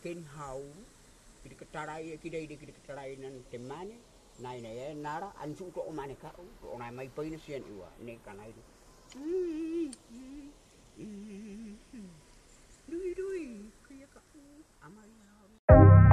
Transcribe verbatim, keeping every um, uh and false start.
ken hau kiri katarai kiri ide kiri katarai nan temane nai nai nara ansu ko mane ka o nai mai paina sian iwa ne kanai